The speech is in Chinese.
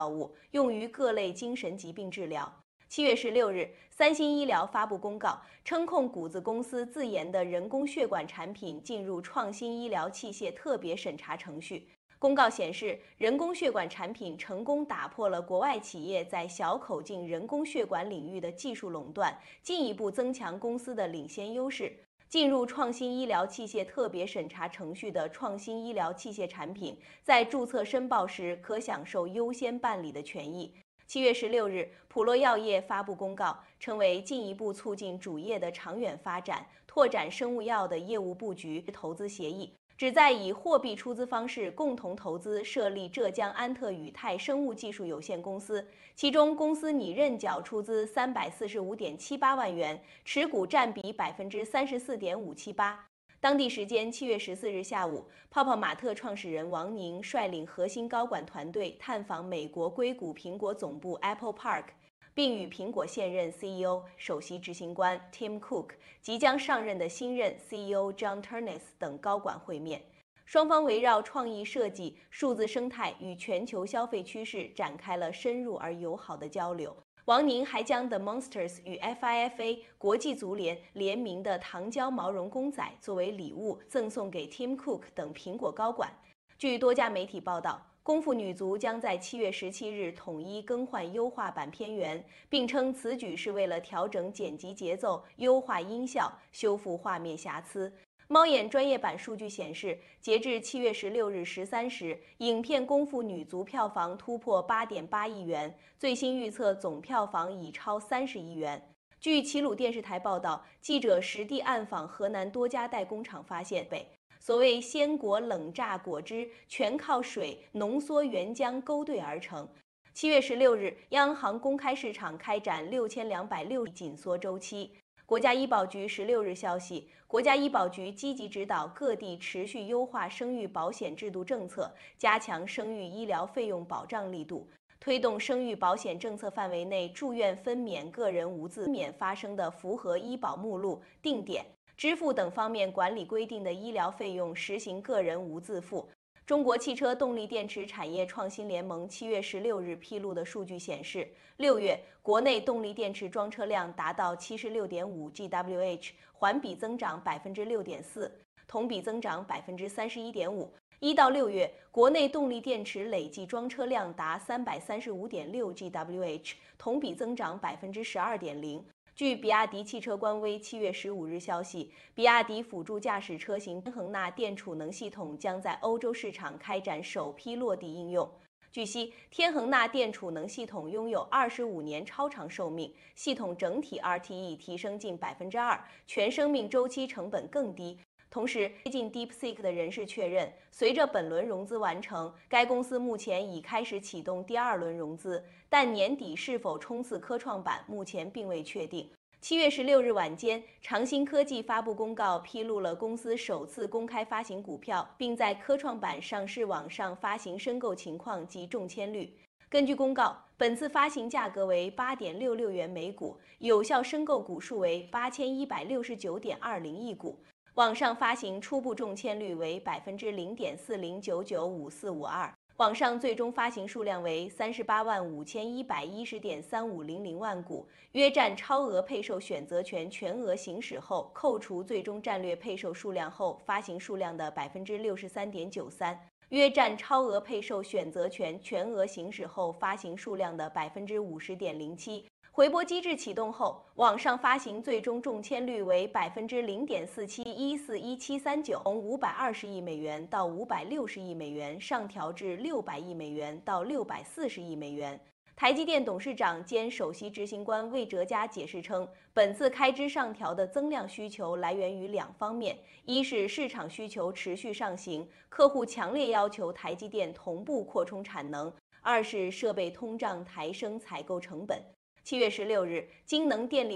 药物，用于各类精神疾病治疗。7月16日，三星医疗发布公告，称控股子公司自研的人工血管产品进入创新医疗器械特别审查程序。公告显示，人工血管产品成功打破了国外企业在小口径人工血管领域的技术垄断，进一步增强公司的领先优势。进入创新医疗器械特别审查程序的创新医疗器械产品，在注册申报时可享受优先办理的权益。7月16日，普洛药业发布公告，称为进一步促进主业的长远发展，拓展生物药的业务布局投资协议，旨在以货币出资方式共同投资设立浙江安特宇泰生物技术有限公司，其中公司拟认缴出资345.78万元，持股占比34.578%。当地时间7月14日下午，泡泡玛特创始人王宁率领核心高管团队探访美国硅谷苹果总部 Apple Park， 并与苹果现任 CEO、首席执行官 Tim Cook、即将上任的新任 CEO John Ternus 等高管会面。双方围绕创意设计、数字生态与全球消费趋势展开了深入而友好的交流。王宁还将 The Monsters 与 FIFA 国际足联联名的糖胶毛绒公仔作为礼物赠送给 Tim Cook 等苹果高管。据多家媒体报道，功夫女足将在7月17日统一更换优化版片源，并称此举是为了调整剪辑节奏、优化音效、修复画面瑕疵。猫眼专业版数据显示，截至7月16日13时，影片《功夫女足》票房突破8.8亿元，最新预测总票房已超30亿元。据齐鲁电视台报道，记者实地暗访河南多家代工厂，发现所谓鲜果冷榨果汁全靠水浓缩原浆勾兑而成。7月16日，央行公开市场开展6260紧缩周期。国家医保局16日消息，国家医保局积极指导各地持续优化生育保险制度政策，加强生育医疗费用保障力度，推动生育保险政策范围内住院分娩个人无自免发生的符合医保目录、定点、支付等方面管理规定的医疗费用实行个人无自负。中国汽车动力电池产业创新联盟7月16日披露的数据显示，6月国内动力电池装车量达到76.5 GWh， 环比增长6.4%，同比增长31.5%。1到6月，国内动力电池累计装车量达335.6 GWh， 同比增长12.0%。据比亚迪汽车官微7月15日消息，比亚迪辅助驾驶车型天恒纳电储能系统将在欧洲市场开展首批落地应用。据悉，天恒纳电储能系统拥有25年超长寿命，系统整体 RTE 提升近2%，全生命周期成本更低。同时，接近 DeepSeek 的人士确认，随着本轮融资完成，该公司目前已开始启动第2轮融资，但年底是否冲刺科创板，目前并未确定。7月16日晚间，长鑫科技发布公告，披露了公司首次公开发行股票，并在科创板上市网上发行申购情况及中签率。根据公告，本次发行价格为8.66元每股，有效申购股数为8169.20亿股。网上发行初步中签率为0.40999542%，网上最终发行数量为385110.3500万股，约占超额配售选择权全额行使后扣除最终战略配售数量后发行数量的63.93%，约占超额配售选择权全额行使后发行数量的50.07%。回拨机制启动后，网上发行最终中签率为0.47141739，从520亿美元到560亿美元上调至600亿美元到640亿美元。台积电董事长兼首席执行官魏哲嘉解释称，本次开支上调的增量需求来源于2方面，一是市场需求持续上行，客户强烈要求台积电同步扩充产能；二是设备通胀抬升采购成本。7月16日，京能电力